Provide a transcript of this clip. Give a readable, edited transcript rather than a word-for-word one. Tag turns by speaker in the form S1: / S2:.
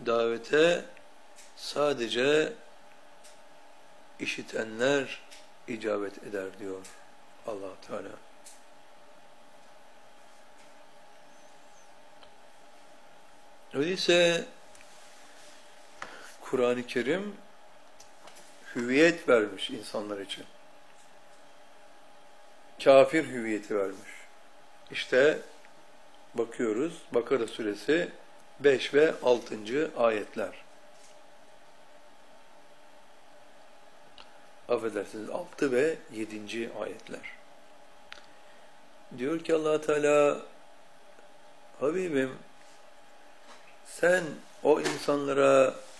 S1: davete sadece işitenler icabet eder diyor Allah Teala. Öyleyse Kur'an-ı Kerim hüviyet vermiş insanlar için. Kafir hüviyeti vermiş. İşte bakıyoruz Bakara suresi 5 ve 6. ayetler. Affedersiniz 6 ve 7. ayetler. Diyor ki Allah Teala, Habibim sen o insanlara